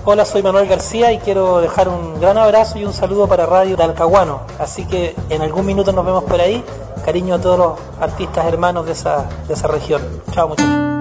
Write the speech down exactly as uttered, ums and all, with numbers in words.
Hola, soy Manuel García y quiero dejar un gran abrazo y un saludo para Radio Talcahuano. Así que en algún minuto nos vemos por ahí. Cariño a todos los artistas hermanos de esa, de esa región. Chao, muchachos.